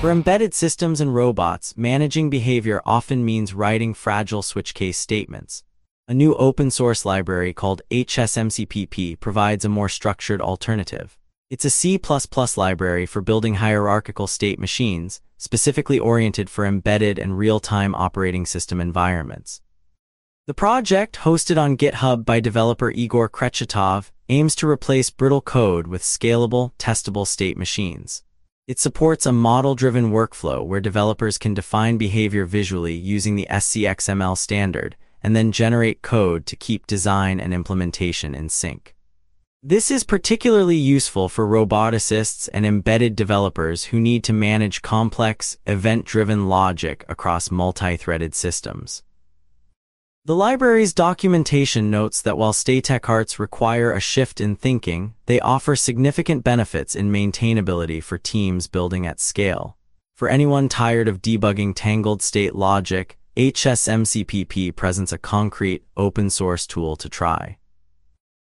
For embedded systems and robots, managing behavior often means writing fragile switch case statements. A new open-source library called HSMCPP provides a more structured alternative. It's a C++ library for building hierarchical state machines, specifically oriented for embedded and real-time operating system environments. The project, hosted on GitHub by developer Igor Krechetov, aims to replace brittle code with scalable, testable state machines. It supports a model-driven workflow where developers can define behavior visually using the SCXML standard and then generate code to keep design and implementation in sync. This is particularly useful for roboticists and embedded developers who need to manage complex, event-driven logic across multi-threaded systems. The library's documentation notes that while state-of-the-art require a shift in thinking, they offer significant benefits in maintainability for teams building at scale. For anyone tired of debugging tangled state logic, HSMCPP presents a concrete, open-source tool to try.